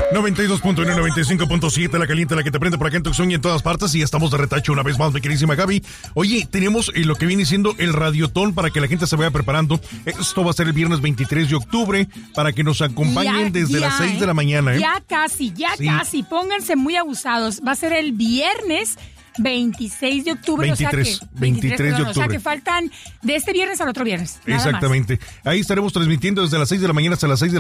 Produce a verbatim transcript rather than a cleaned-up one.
noventa y dos punto uno, noventa y cinco punto siete, la caliente, la que te prende por acá en Tucson y en todas partes. Y estamos de retacho una vez más, mi queridísima Gaby. Oye, tenemos eh, lo que viene siendo el Radiotón para que la gente se vaya preparando. Esto va a ser el viernes veintitrés de octubre para que nos acompañen ya, desde ya, las seis eh. de la mañana. ¿eh? Ya casi, ya sí. casi. Pónganse muy abusados. Va a ser el viernes veintiséis de octubre, veintitrés, o sea que, veintitrés de octubre. O sea que faltan de este viernes al otro viernes. Exactamente. Ahí estaremos transmitiendo desde las seis de la mañana hasta las seis de la